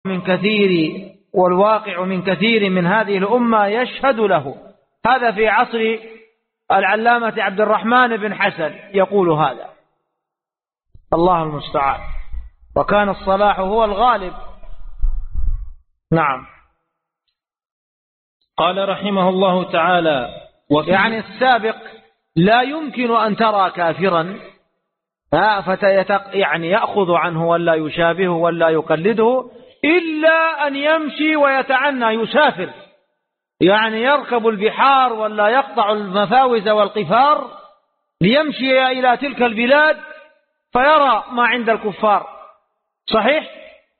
من كثير والواقع من كثير من هذه الأمة يشهد له. هذا في عصر العلامة عبد الرحمن بن حسن يقول هذا، الله المستعان، وكان الصلاح هو الغالب. نعم. قال رحمه الله تعالى: يعني السابق لا يمكن أن ترى كافرا يعني يأخذ عنه ولا يشابهه ولا يقلده، إلا أن يمشي ويتعنى يسافر، يعني يركب البحار ولا يقطع المفاوز والقفار ليمشي إلى تلك البلاد فيرى ما عند الكفار. صحيح؟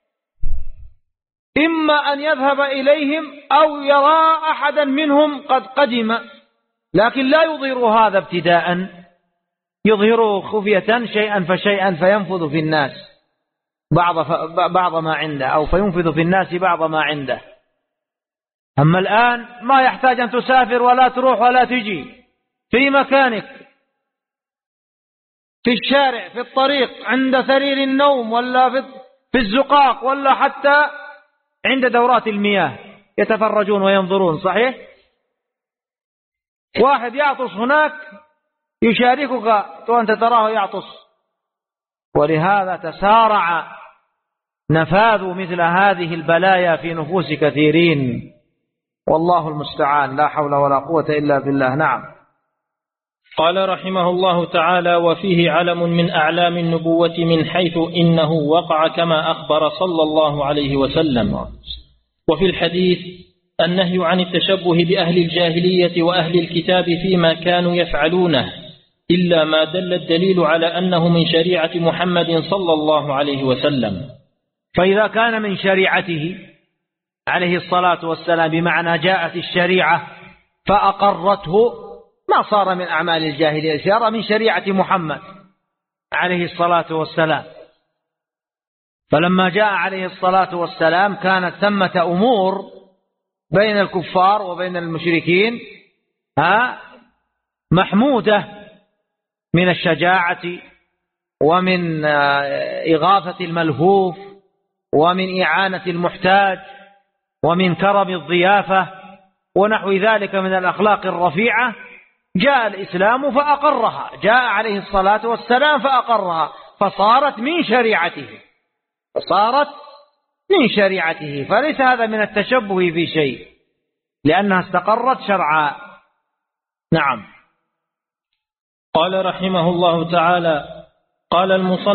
إما أن يذهب إليهم أو يرى أحدا منهم قد قدم، لكن لا يظهر هذا ابتداء، يظهره خفية شيئا فشيئا فينفذ في الناس بعض ما عنده، أو فينفذ في الناس بعض ما عنده. أما الآن ما يحتاج أن تسافر ولا تروح ولا تجي، في مكانك، في الشارع، في الطريق، عند سرير النوم، ولا في الزقاق، ولا حتى عند دورات المياه يتفرجون وينظرون. صحيح؟ واحد يعطس هناك يشاركك وأنت تراه يعطس. ولهذا تسارع نفاذ مثل هذه البلايا في نفوس كثيرين، والله المستعان، لا حول ولا قوة إلا بالله. نعم. قال رحمه الله تعالى: وفيه علم من أعلام النبوة من حيث إنه وقع كما أخبر صلى الله عليه وسلم. وفي الحديث النهي عن التشبه بأهل الجاهلية وأهل الكتاب فيما كانوا يفعلونه، إلا ما دل الدليل على أنه من شريعة محمد صلى الله عليه وسلم. فإذا كان من شريعته عليه الصلاة والسلام، بمعنى جاءت الشريعة فأقرته، ما صار من أعمال الجاهلية، صار من شريعة محمد عليه الصلاة والسلام. فلما جاء عليه الصلاة والسلام كانت ثمة أمور بين الكفار وبين المشركين محمودة، من الشجاعة ومن إغاثة الملهوف ومن إعانة المحتاج ومن كرم الضيافة ونحو ذلك من الأخلاق الرفيعة. جاء الإسلام فأقرها، جاء عليه الصلاة والسلام فأقرها، فصارت من شريعته، فليس هذا من التشبه في شيء، لأنها استقرت شرعا. نعم. قال رحمه الله تعالى: قال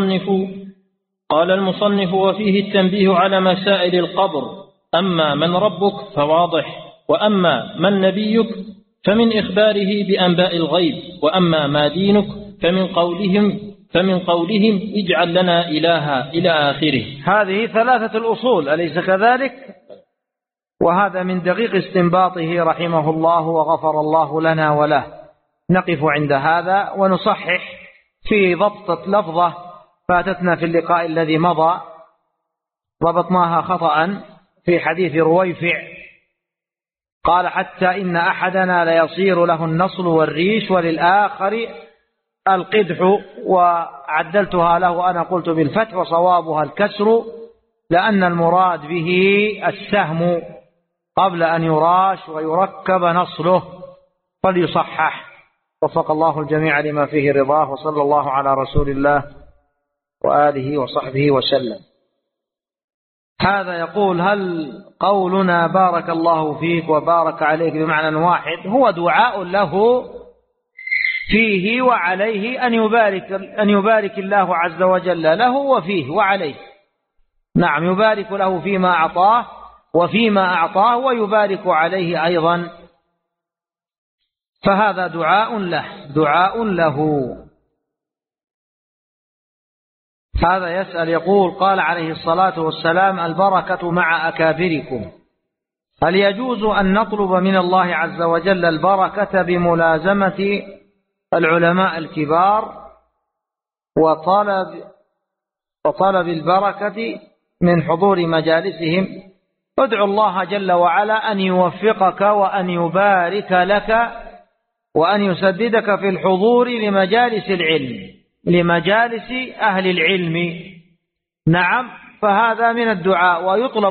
المصنف: وفيه التنبيه على مسائل القبر. أما من ربك فواضح، وأما من نبيك فمن إخباره بأنباء الغيب، وأما ما دينك فمن قولهم اجعل لنا إلها إلى آخره. هذه ثلاثة الأصول، أليس كذلك؟ وهذا من دقيق استنباطه رحمه الله وغفر الله لنا وله. نقف عند هذا ونصحح في ضبطة لفظة فاتتنا في اللقاء الذي مضى، ضبطناها خطأ في حديث رويفع، قال: حتى إن أحدنا ليصير له النصل والريش وللآخر القدح، وعدلتها له أنا قلت بالفتح وصوابها الكسر، لأن المراد به السهم قبل أن يراش ويركب نصله، فليصحح. وفق الله الجميع لما فيه رضاه، وصلى الله على رسول الله وآله وصحبه وسلم. هذا يقول: هل قولنا بارك الله فيك وبارك عليك بمعنى واحد هو دعاء له فيه وعليه أن يبارك الله عز وجل له وفيه وعليه؟ نعم، يبارك له فيما أعطاه وفيما أعطاه، ويبارك عليه أيضا، فهذا دعاء له. هذا يسأل يقول: قال عليه الصلاة والسلام: البركة مع أكابركم، هل يجوز أن نطلب من الله عز وجل البركة بملازمة العلماء الكبار وطلب البركة من حضور مجالسهم؟ ادعو الله جل وعلا أن يوفقك وأن يبارك لك وأن يسددك في الحضور لمجالس العلم، لمجالس أهل العلم. نعم، فهذا من الدعاء ويطلب